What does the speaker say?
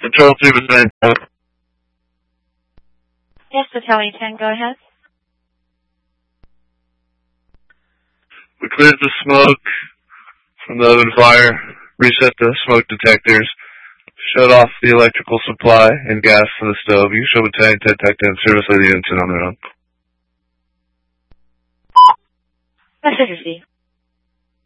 Control 3%. Yes, Battalion 10, go ahead. We cleared the smoke from the oven fire, reset the smoke detectors, shut off the electrical supply and gas to the stove. You show Battalion 10 Tech 10 service of the units on their own. Message received.